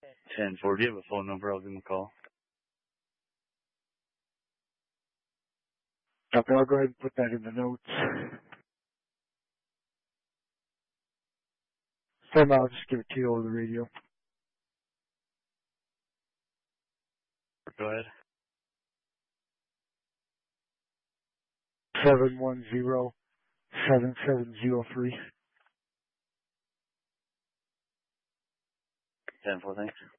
10-4, do you have a phone number? I'll give him a call. Okay, I'll go ahead and put that in the notes. Sam, I'll just give it to you over the radio. Go ahead. 710-7703. 10-4, thanks.